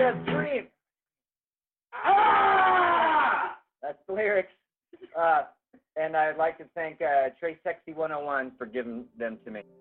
to scream. Ah! That's the lyrics. And I'd like to thank Trace Sexy 101 for giving them to me.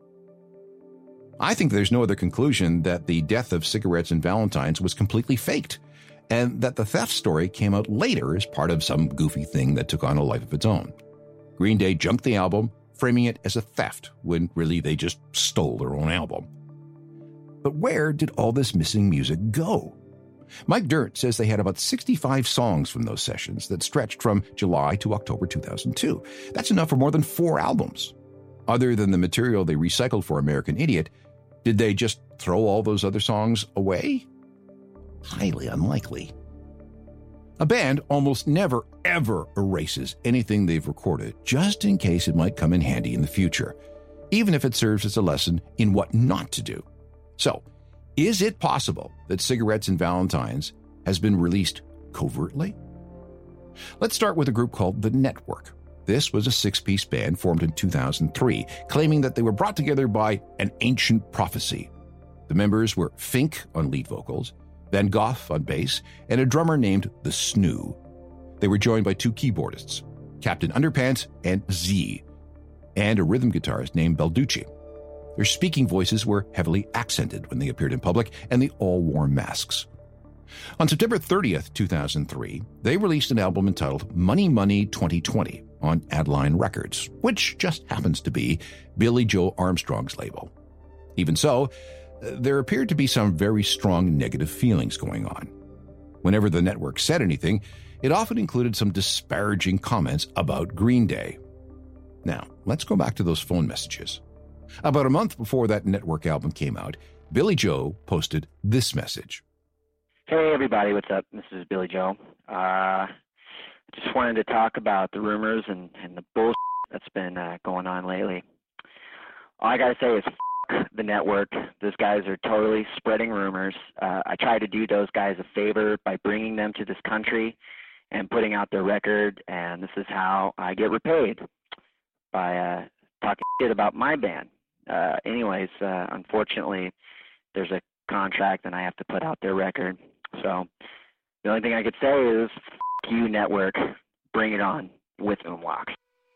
I think there's no other conclusion that the death of Cigarettes and Valentines was completely faked, and that the theft story came out later as part of some goofy thing that took on a life of its own. Green Day junked the album, framing it as a theft, when really they just stole their own album. But where did all this missing music go? Mike Dirnt says they had about 65 songs from those sessions that stretched from July to October 2002. That's enough for more than 4 albums. Other than the material they recycled for American Idiot, did they just throw all those other songs away? Highly unlikely. A band almost never, ever erases anything they've recorded, just in case it might come in handy in the future, even if it serves as a lesson in what not to do. So, is it possible that Cigarettes and Valentines has been released covertly? Let's start with a group called The Network. This was a 6-piece band formed in 2003, claiming that they were brought together by an ancient prophecy. The members were Fink on lead vocals, Van Gogh on bass, and a drummer named The Snoo. They were joined by 2 keyboardists, Captain Underpants and Z, and a rhythm guitarist named Balducci. Their speaking voices were heavily accented when they appeared in public, and they all wore masks. On September 30th, 2003, they released an album entitled Money Money 2020 on Adeline Records, which just happens to be Billy Joe Armstrong's label. Even so, there appeared to be some very strong negative feelings going on. Whenever the network said anything, it often included some disparaging comments about Green Day. Now, let's go back to those phone messages. About a month before that network album came out, Billy Joe posted this message. Hey everybody, what's up? This is Billy Joe. Just wanted to talk about the rumors and the bullshit that's been going on lately. All I gotta say is f*** the network. Those guys are totally spreading rumors. I tried to do those guys a favor by bringing them to this country and putting out their record, and this is how I get repaid, by talking shit about my band. Anyways, unfortunately, there's a contract and I have to put out their record. So the only thing I could say is, f*** you, network. Bring it on with Umwalks.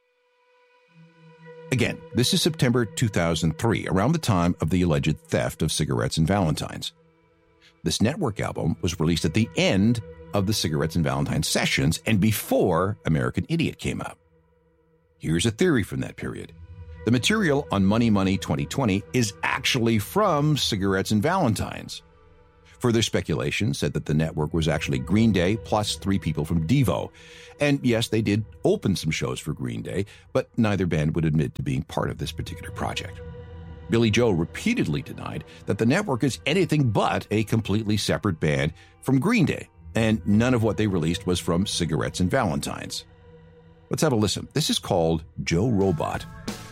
Again, this is September 2003, around the time of the alleged theft of Cigarettes and Valentines. This network album was released at the end of the Cigarettes and Valentines sessions and before American Idiot came out. Here's a theory from that period. The material on Money Money 2020 is actually from Cigarettes and Valentines. Further speculation said that the network was actually Green Day plus 3 people from Devo. And yes, they did open some shows for Green Day, but neither band would admit to being part of this particular project. Billy Joe repeatedly denied that the network is anything but a completely separate band from Green Day, and none of what they released was from Cigarettes and Valentines. Let's have a listen. This is called Joe Robot